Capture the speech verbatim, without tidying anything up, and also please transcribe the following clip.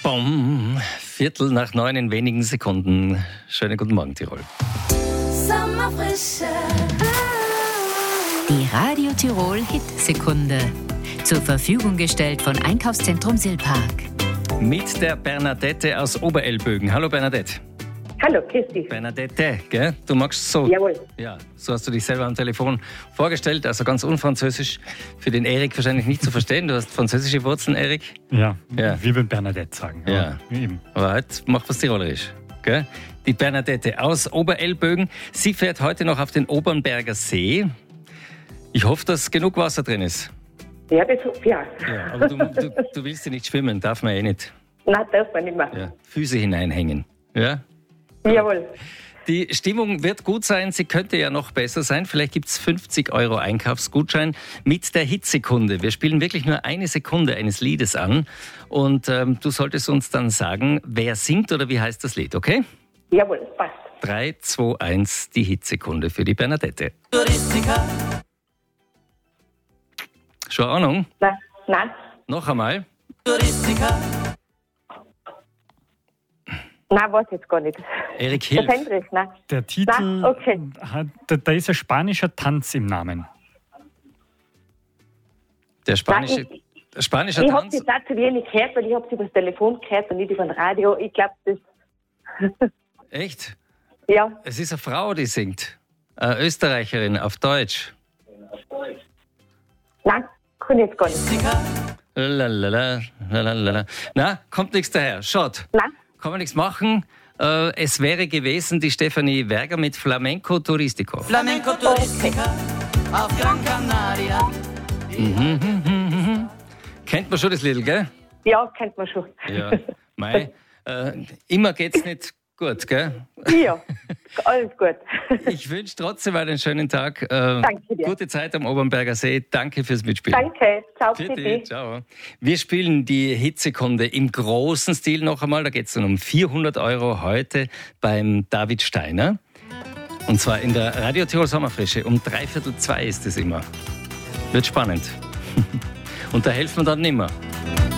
Bom, Viertel nach neun in wenigen Sekunden. Schönen guten Morgen, Tirol. Sommerfrische. Die Radio Tirol Hit-Sekunde. Zur Verfügung gestellt von Einkaufszentrum Silpark. Mit der Bernadette aus Oberellbögen. Hallo Bernadette. Hallo, grüß dich. Bernadette, gell? Du magst so. Jawohl. Ja, so hast du dich selber am Telefon vorgestellt, also ganz unfranzösisch. Für den Erik wahrscheinlich nicht zu verstehen. Du hast französische Wurzeln, Erik. Ja, Ja. wir würden Bernadette sagen. Ja. Eben. Aber heute macht was Tirolerisch. Gell? Die Bernadette aus Oberellbögen. Sie fährt heute noch auf den Obernberger See. Ich hoffe, dass genug Wasser drin ist. Ja, das, ja. Ja, aber du, du, du willst ja nicht schwimmen, darf man eh nicht. Nein, darf man nicht mehr. Ja, Füße hineinhängen. Ja? Jawohl. Die Stimmung wird gut sein, sie könnte ja noch besser sein. Vielleicht gibt es fünfzig Euro Einkaufsgutschein mit der Hitsekunde. Wir spielen wirklich nur eine Sekunde eines Liedes an. Und ähm, du solltest uns dann sagen, wer singt oder wie heißt das Lied, okay? Jawohl, passt. drei, zwei, eins, die Hitsekunde für die Bernadette. Touristica. Schon Ahnung? Nein, nein. Noch einmal. Touristica. Nein, weiß jetzt gar nicht. Erik, Der hilf. Fendrich, nein. Der Titel, Nein, okay. hat, da, da ist ein spanischer Tanz im Namen. Der spanische, Nein, der spanische Ich habe Tanz. sie auch zu wenig gehört, weil ich habe sie über das Telefon gehört und nicht über das Radio. Ich glaube, das... Echt? Ja, Es ist eine Frau, die singt. Eine Österreicherin auf Deutsch. nein, kann ich jetzt gar nicht. Lalala, lalala. Na, kommt nichts daher. Schaut. Nein, Kann man nichts machen. Äh, es wäre gewesen die Stefanie Werger mit Flamenco Turistico. Flamenco Touristica. Auf Gran Canaria. Kennt man schon das Lied, gell? ja, kennt man schon. Ja. Mei, äh, immer geht's nicht gut, gell? Ja, alles gut. Ich wünsche trotzdem einen schönen Tag. Äh, Danke dir. Gute Zeit am Obernberger See. Danke fürs Mitspielen. Danke, ciao, Vierte, bitte. ciao. Wir spielen die Hitsekunde im großen Stil noch einmal. Da geht es dann um vierhundert Euro heute beim David Steiner. Und zwar in der Radio Tirol Sommerfrische. Um dreiviertel zwei ist es immer. Wird spannend. Und da helfen wir dann nimmer.